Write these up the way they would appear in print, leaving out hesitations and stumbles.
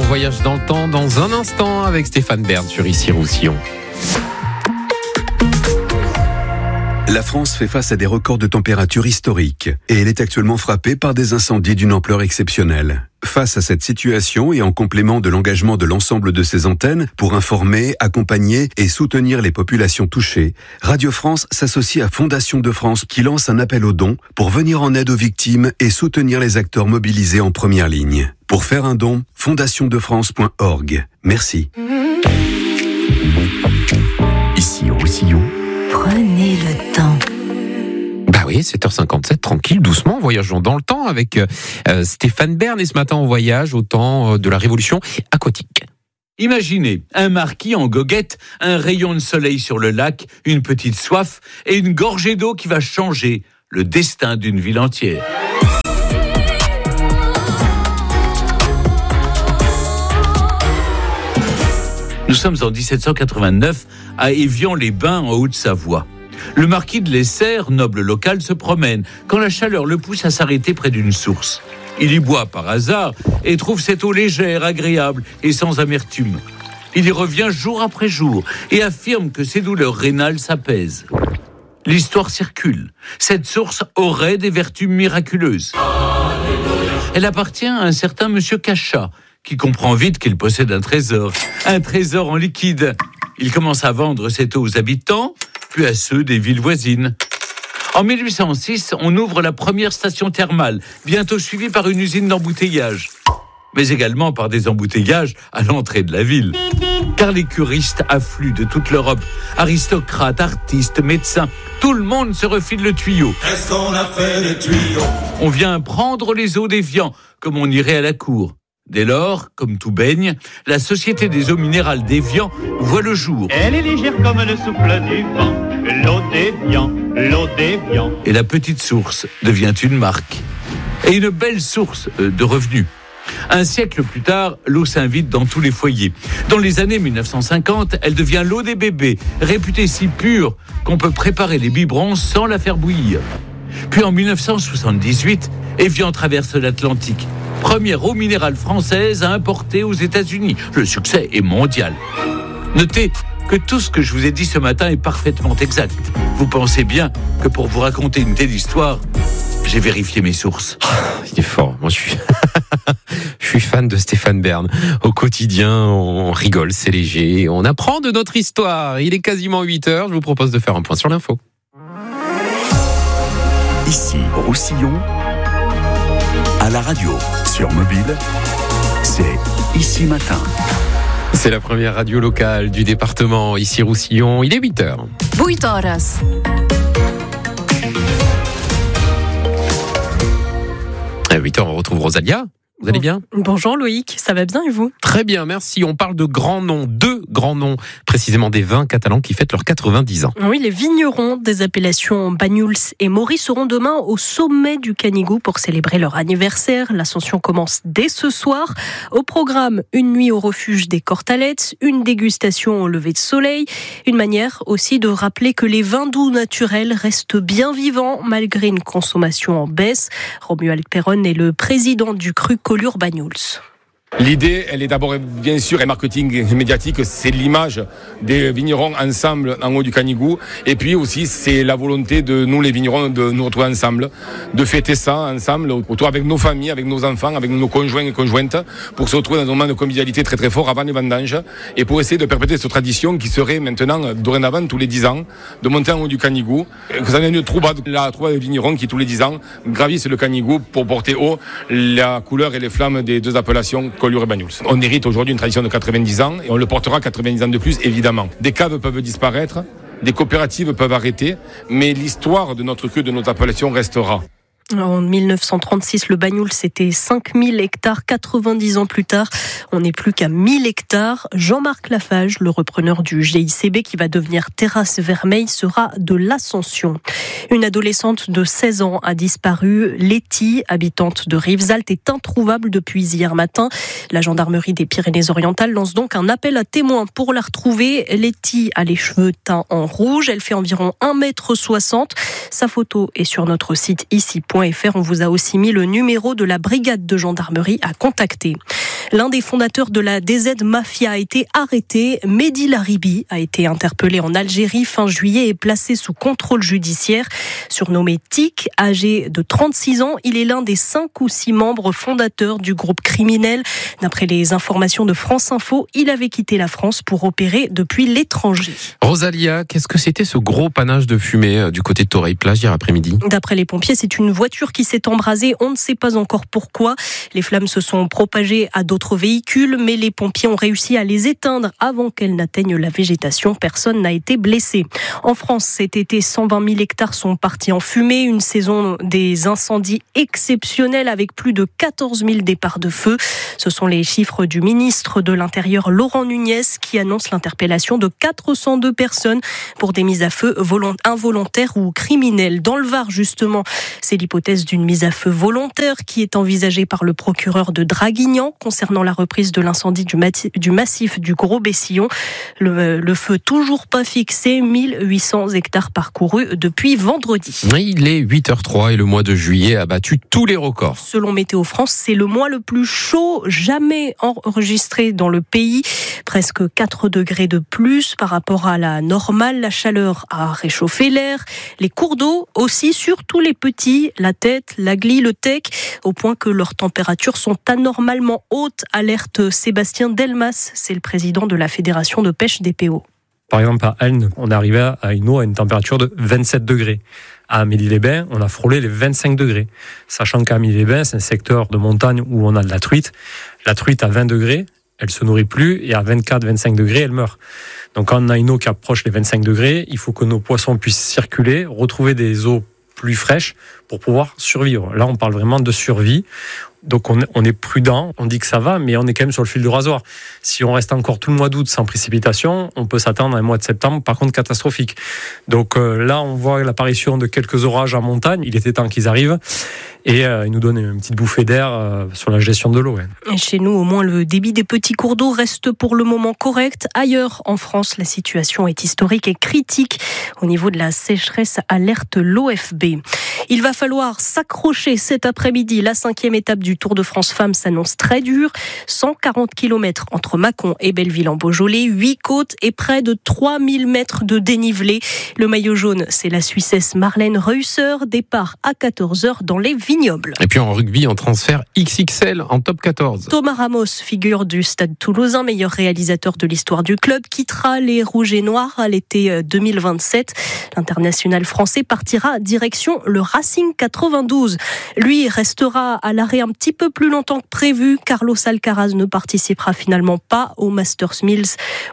voyage dans le temps dans un instant avec Stéphane Bern sur Ici Roussillon. La France fait face à des records de température historiques et elle est actuellement frappée par des incendies d'une ampleur exceptionnelle. Face à cette situation et en complément de l'engagement de l'ensemble de ses antennes pour informer, accompagner et soutenir les populations touchées, Radio France s'associe à Fondation de France qui lance un appel aux dons pour venir en aide aux victimes et soutenir les acteurs mobilisés en première ligne. Pour faire un don, fondationdefrance.org. Merci. Ici Roussillon. Prenez le temps. Bah oui, 7h57, tranquille, doucement, voyageons dans le temps avec Stéphane Bern. Et ce matin, on voyage au temps de la Révolution aquatique. Imaginez un marquis en goguette, un rayon de soleil sur le lac, une petite soif et une gorgée d'eau qui va changer le destin d'une ville entière. Nous sommes en 1789 à Évian-les-Bains en Haute-Savoie. Le marquis de Lesserre, noble local, se promène quand la chaleur le pousse à s'arrêter près d'une source. Il y boit par hasard et trouve cette eau légère, agréable et sans amertume. Il y revient jour après jour et affirme que ses douleurs rénales s'apaisent. L'histoire circule. Cette source aurait des vertus miraculeuses. Elle appartient à un certain monsieur Cachat, qui comprend vite qu'il possède un trésor en liquide. Il commence à vendre cette eau aux habitants, puis à ceux des villes voisines. En 1806, on ouvre la première station thermale, bientôt suivie par une usine d'embouteillage, mais également par des embouteillages à l'entrée de la ville. Car les curistes affluent de toute l'Europe, aristocrates, artistes, médecins, tout le monde se refile le tuyau. Qu'est-ce qu'on a fait des tuyaux ? On vient prendre les eaux d'Évian, comme on irait à la cour. Dès lors, comme tout baigne, la Société des eaux minérales d'Évian voit le jour. Elle est légère comme le souffle du vent, l'eau d'Évian, l'eau d'Évian. Et la petite source devient une marque. Et une belle source de revenus. Un siècle plus tard, l'eau s'invite dans tous les foyers. Dans les années 1950, elle devient l'eau des bébés, réputée si pure qu'on peut préparer les biberons sans la faire bouillir. Puis en 1978, Évian traverse l'Atlantique. Première eau minérale française à importer aux États-Unis. Le succès est mondial. Notez que tout ce que je vous ai dit ce matin est parfaitement exact. Vous pensez bien que pour vous raconter une telle histoire, j'ai vérifié mes sources. Il est fort, moi je suis fan de Stéphane Bern. Au quotidien, on rigole, c'est léger, on apprend de notre histoire. Il est quasiment 8h, je vous propose de faire un point sur l'info. Ici Roussillon. À la radio, sur mobile, c'est Ici Matin. C'est la première radio locale du département, Ici Roussillon. Il est 8h. 8 horas. À 8h, on retrouve Rosalia. Vous allez bien ? Bonjour Loïc, ça va bien et vous ? Très bien, merci. On parle de grands noms, 2 grands noms, précisément des vins catalans qui fêtent leurs 90 ans. Oui, les vignerons des appellations Banyuls et Maury seront demain au sommet du Canigou pour célébrer leur anniversaire. L'ascension commence dès ce soir. Au programme, une nuit au refuge des Cortalettes, une dégustation au lever de soleil, une manière aussi de rappeler que les vins doux naturels restent bien vivants malgré une consommation en baisse. Romuald Perron est le président du cru Collioure Banyuls. L'idée, elle est d'abord bien sûr un marketing médiatique, c'est l'image des vignerons ensemble en haut du Canigou, et puis aussi c'est la volonté de nous les vignerons de nous retrouver ensemble, de fêter ça ensemble autour avec nos familles, avec nos enfants, avec nos conjoints et conjointes, pour se retrouver dans un moment de convivialité très très fort avant les vendanges, et pour essayer de perpétuer cette tradition qui serait maintenant dorénavant tous les 10 ans de monter en haut du Canigou, que ça vienne de la trouba des vignerons qui tous les 10 ans gravissent le Canigou pour porter haut la couleur et les flammes des 2 appellations Collioure et Banyuls. On hérite aujourd'hui une tradition de 90 ans et on le portera 90 ans de plus, évidemment. Des caves peuvent disparaître, des coopératives peuvent arrêter, mais l'histoire de notre cru, de notre appellation restera. En 1936, le Banyuls, c'était 5000 hectares. 90 ans plus tard, on n'est plus qu'à 1000 hectares. Jean-Marc Lafage, le repreneur du GICB qui va devenir Terrasse Vermeille, sera de l'Ascension. Une adolescente de 16 ans a disparu. Letty, habitante de Rivesaltes, est introuvable depuis hier matin. La gendarmerie des Pyrénées-Orientales lance donc un appel à témoins pour la retrouver. Letty a les cheveux teints en rouge. Elle fait environ 1,60 m. Sa photo est sur notre site ici.fr. On vous a aussi mis le numéro de la brigade de gendarmerie à contacter. L'un des fondateurs de la DZ Mafia a été arrêté. Mehdi Laribi a été interpellé en Algérie fin juillet et placé sous contrôle judiciaire. Surnommé Tic, âgé de 36 ans, il est l'un des 5 ou 6 membres fondateurs du groupe criminel. D'après les informations de France Info, il avait quitté la France pour opérer depuis l'étranger. Rosalia, qu'est-ce que c'était ce gros panache de fumée du côté de Toreil-Plage hier après-midi ? D'après les pompiers, c'est une voiture qui s'est embrasée. On ne sait pas encore pourquoi. Les flammes se sont propagées à d'autres véhicules, mais les pompiers ont réussi à les éteindre avant qu'elles n'atteignent la végétation. Personne n'a été blessé. En France, cet été, 120 000 hectares sont partis en fumée. Une saison des incendies exceptionnelle avec plus de 14 000 départs de feu. Ce sont les chiffres du ministre de l'Intérieur, Laurent Nunez, qui annonce l'interpellation de 402 personnes pour des mises à feu involontaires ou criminelles. Dans le Var, justement, c'est l'hypothèse d'une mise à feu volontaire qui est envisagée par le procureur de Draguignan concernant la reprise de l'incendie du massif du Gros-Bessillon. Le feu toujours pas fixé, 1800 hectares parcourus depuis vendredi. Il est 8h03 et le mois de juillet a battu tous les records. Selon Météo France, c'est le mois le plus chaud jamais enregistré dans le pays. Presque 4 degrés de plus par rapport à la normale. La chaleur a réchauffé l'air. Les cours d'eau aussi, surtout les petits, la Tête, la Glie, le Tech, au point que leurs températures sont anormalement hautes, alerte Sébastien Delmas, c'est le président de la Fédération de pêche des PO. Par exemple, à Elne, on arrivait à une eau à une température de 27 degrés. À Amélie-les-Bains, on a frôlé les 25 degrés. Sachant qu'à Amélie-les-Bains, c'est un secteur de montagne où on a de la truite. La truite à 20 degrés, elle se nourrit plus, et à 24-25 degrés, elle meurt. Donc quand on a une eau qui approche les 25 degrés, il faut que nos poissons puissent circuler, retrouver des eaux plus fraîches pour pouvoir survivre. Là, on parle vraiment de survie. Donc on est prudent, on dit que ça va, mais on est quand même sur le fil du rasoir. Si on reste encore tout le mois d'août sans précipitation, on peut s'attendre à un mois de septembre, par contre catastrophique. Donc là, on voit l'apparition de quelques orages en montagne. Il était temps qu'ils arrivent et ils nous donnent une petite bouffée d'air sur la gestion de l'eau. Ouais. Et chez nous, au moins, le débit des petits cours d'eau reste pour le moment correct. Ailleurs, en France, la situation est historique et critique. Au niveau de la sécheresse, alerte l'OFB. Il va falloir s'accrocher cet après-midi. La 5e étape du Tour de France Femmes s'annonce très dure. 140 km entre Mâcon et Belleville-en-Beaujolais, 8 côtes et près de 3000 mètres de dénivelé. Le maillot jaune, c'est la Suissesse Marlène Reusser. Départ à 14h dans les Vignobles. Et puis en rugby, en transfert XXL en top 14. Thomas Ramos, figure du Stade Toulousain, meilleur réalisateur de l'histoire du club, quittera les Rouges et Noirs à l'été 2027. L'international français partira direction le Racing 92. Lui restera à l'arrêt un petit peu plus longtemps que prévu. Carlos Alcaraz ne participera finalement pas au Masters Mill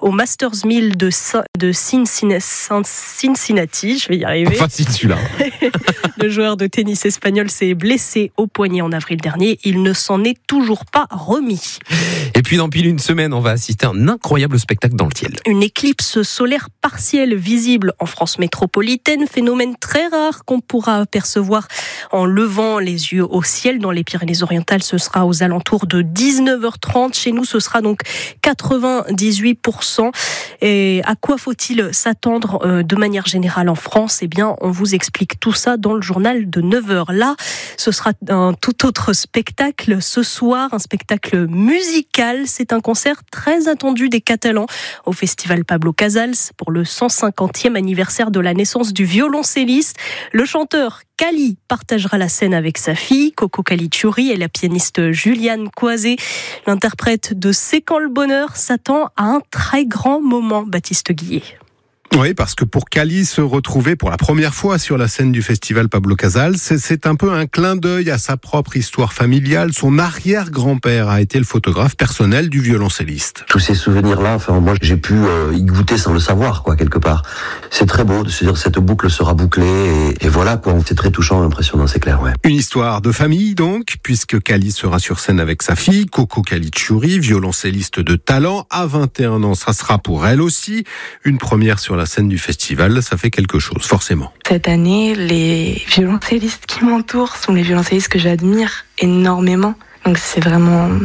de Cincinnati. Je vais y arriver. Facile celui-là. Le joueur de tennis espagnol s'est blessé au poignet en avril dernier. Il ne s'en est toujours pas remis. Et puis dans pile une semaine, on va assister à un incroyable spectacle dans le ciel. Une éclipse solaire partielle visible en France métropolitaine, phénomène très rare qu'on pourra percevoir en levant les yeux au ciel. Dans les Pyrénées-Orientales, ce sera aux alentours de 19h30. Chez nous, ce sera donc 98%. Et à quoi faut-il s'attendre de manière générale en France ? Eh bien, on vous explique tout ça dans le journal de 9h. Là, ce sera un tout autre spectacle ce soir, un spectacle musical. C'est un concert très attendu des Catalans au Festival Pablo Casals pour le 150e anniversaire de la naissance du violoncelliste. Le chanteur Cali partagera la scène avec sa fille, Coco Caligiuri, et la pianiste Juliane Coisé. L'interprète de C'est quand le bonheur s'attend à un très grand moment, Baptiste Guillet. Oui, parce que pour Cali se retrouver pour la première fois sur la scène du festival Pablo Casals, c'est un peu un clin d'œil à sa propre histoire familiale. Son arrière-grand-père a été le photographe personnel du violoncelliste. Tous ces souvenirs-là, moi j'ai pu y goûter sans le savoir, quelque part. C'est très beau de se dire cette boucle sera bouclée et voilà, c'est très touchant, impressionnant, c'est clair, ouais. Une histoire de famille donc, puisque Cali sera sur scène avec sa fille, Coco Caligiuri, violoncelliste de talent. À 21 ans, ça sera pour elle aussi une première sur la scène du festival, ça fait quelque chose, forcément. Cette année, les violoncellistes qui m'entourent sont les violoncellistes que j'admire énormément. Donc c'est vraiment fou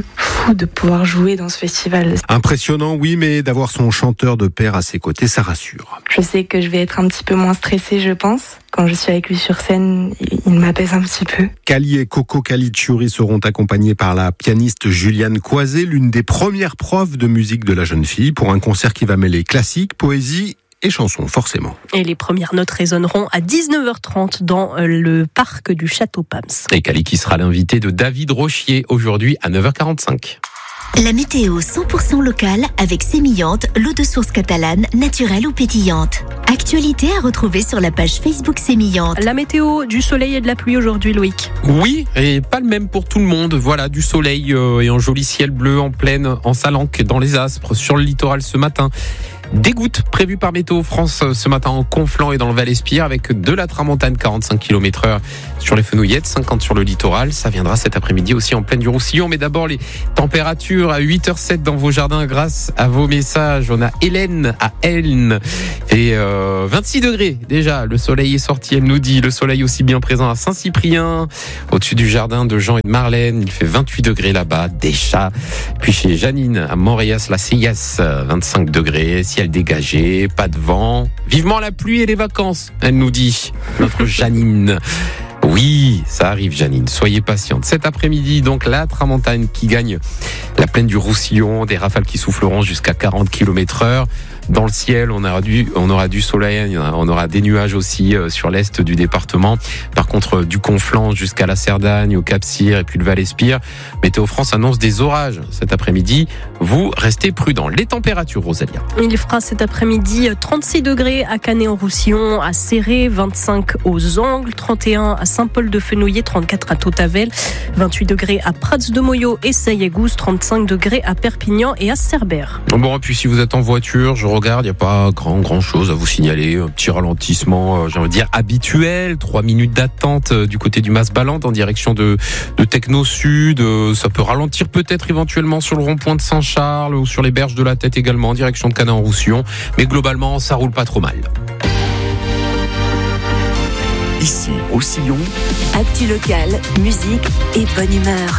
fou de pouvoir jouer dans ce festival. Impressionnant, oui, mais d'avoir son chanteur de pair à ses côtés, ça rassure. Je sais que je vais être un petit peu moins stressée, je pense. Quand je suis avec lui sur scène, il m'apaise un petit peu. Kali et Coco Caligiuri seront accompagnés par la pianiste Juliane Coiset, l'une des premières profs de musique de la jeune fille, pour un concert qui va mêler classique, poésie et chansons, forcément. Et les premières notes résonneront à 19h30 dans le parc du Château Pams. Et Kali qui sera l'invité de David Rochier aujourd'hui à 9h45. La météo 100% locale avec Sémillante, l'eau de source catalane, naturelle ou pétillante. Actualité à retrouver sur la page Facebook Sémillante. La météo du soleil et de la pluie aujourd'hui, Loïc. Oui, et pas le même pour tout le monde. Voilà, du soleil et un joli ciel bleu en plaine, en Salanque, dans les Aspres, sur le littoral ce matin. Des gouttes prévues par Météo France ce matin en Conflans et dans le Val-Espire avec de la tramontane 45 km/h sur les Fenouillettes, 50 sur le littoral. Ça viendra cet après-midi aussi en plaine du Roussillon. Mais d'abord les températures à 8h07 dans vos jardins grâce à vos messages. On a Hélène à Elne et 26 degrés déjà. Le soleil est sorti, elle nous dit. Le soleil aussi bien présent à Saint-Cyprien, au-dessus du jardin de Jean et de Marlène. Il fait 28 degrés là-bas, des chats. Puis chez Janine à Montréas-la-Seyas, 25 degrés. Ciel dégagé, pas de vent. Vivement la pluie et les vacances, elle nous dit, notre Janine. Oui, ça arrive Janine, soyez patiente. Cet après-midi, donc la tramontane qui gagne la plaine du Roussillon, des rafales qui souffleront jusqu'à 40 km/h. Dans le ciel, on aura du soleil, on aura des nuages aussi sur l'est du département. Par contre, du Conflans jusqu'à la Cerdagne, au Cap-Cyr et puis le Val-Espire. Météo France annonce des orages cet après-midi. Vous restez prudents. Les températures, Rosalia. Il fera cet après-midi 36 degrés à Canet-en-Roussillon, à Céré, 25 aux Angles, 31 à Saint-Paul-de-Fenouillet, 34 à Tautavel, 28 degrés à Prats-de-Moyau et Saillegous, 35 degrés à Perpignan et à Cerbère. Bon, et puis si vous êtes en voiture, je regarde, il n'y a pas grand chose à vous signaler. Un petit ralentissement, j'ai envie de dire, habituel. 3 minutes d'attente du côté du Mas-Balante en direction de Techno Sud. Ça peut ralentir peut-être éventuellement sur le rond-point de Saint-Charles ou sur les berges de la Tête également en direction de Canet-en-Roussillon. Mais globalement, ça roule pas trop mal. Ici, au Sillon. Actu locale, musique et bonne humeur.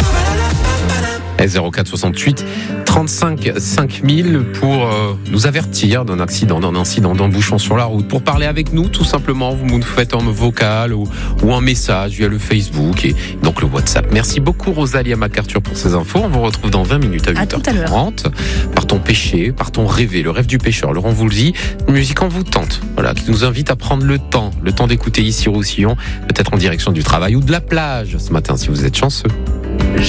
04 68 35 5000 pour nous avertir d'un incident, d'un bouchon sur la route. Pour parler avec nous, tout simplement, vous nous faites un vocal ou un message via le Facebook et donc le WhatsApp. Merci beaucoup Rosalia MacArthur pour ces infos. On vous retrouve dans 20 minutes à 8h30. Partons pêcher, partons rêver, le rêve du pêcheur. Laurent Voulzy, une musique envoûtante, voilà, qui nous invite à prendre le temps d'écouter ici Roussillon, peut-être en direction du travail ou de la plage ce matin si vous êtes chanceux.